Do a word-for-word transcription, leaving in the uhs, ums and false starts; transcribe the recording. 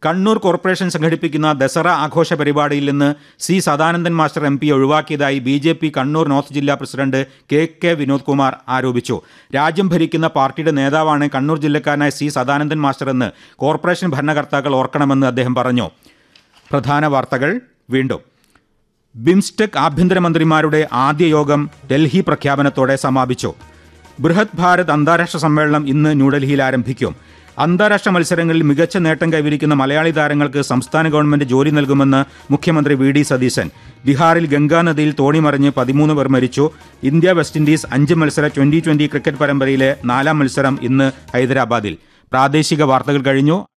Kannur corporation സംഘടിപ്പിക്കുന്ന ദസറ ആഘോഷ പരിപാടിയിൽ നിന്ന് C Sadanandan master M P ഒഴിവാക്കിയതായി B J P Kannur north ജില്ലാ president K K Vinod Kumar ആരോപിച്ചു. രാജ്യം ഭരിക്കുന്ന പാർട്ടിയുടെ നേതാവാണ് കണ്ണൂർ ജില്ലക്കാരനായ സി സദാനന്ദൻ മാസ്റ്റർ എന്ന് കോർപ്പറേഷൻ ഭരണകർത്താക്കൾ ഓർക്കണമെന്ന് അദ്ദേഹം പറഞ്ഞു. പ്രധാന വാർത്തകൾ വീണ്ടും. ബിംസ്റ്റെക് ആഭ്യന്തരമന്ത്രിമാരുടെ ആദ്യ യോഗം ഡൽഹി പ്രഖ്യാപനത്തോടെ സമാപിച്ചു. ബൃഹത് ഭാരത് അന്താരാഷ്ട്ര സമ്മേളനം ഇന്ന് ന്യൂഡൽഹിയിൽ ആരംഭിക്കും. അന്താരാഷ്ട്ര മത്സരങ്ങളിൽ മികച്ച നേട്ടം കൈവരിക്കുന്ന മലയാളി താരങ്ങൾക്ക് സംസ്ഥാന ഗവൺമെന്റ് ജോലി നൽകുമെന്ന് മുഖ്യമന്ത്രി വി ഡി സതീശൻ. ബീഹാറിൽ ഗംഗാനദിയിൽ തോണി മറിഞ്ഞ് പതിമൂന്ന് പേർ മരിച്ചു. ഇന്ത്യ വെസ്റ്റ് ഇൻഡീസ് അഞ്ച് മത്സര ട്വന്റി ട്വന്റി ക്രിക്കറ്റ് പരമ്പരയിലെ നാലാം മത്സരം ഇന്ന് ഹൈദരാബാദിൽ. പ്രാദേശിക വാർത്തകൾ കഴിഞ്ഞു.